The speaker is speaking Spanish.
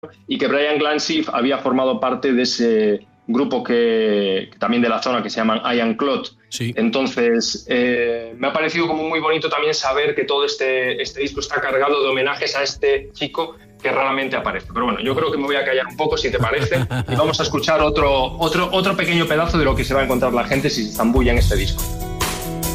y que Brian Glancy había formado parte de ese grupo que también de la zona que se llaman Iron Clot. Sí. Entonces, me ha parecido como muy bonito también saber que todo este disco está cargado de homenajes a este chico que raramente aparece. Pero bueno, yo creo que me voy a callar un poco, si te parece, y vamos a escuchar otro pequeño pedazo de lo que se va a encontrar la gente si se zambulla en este disco.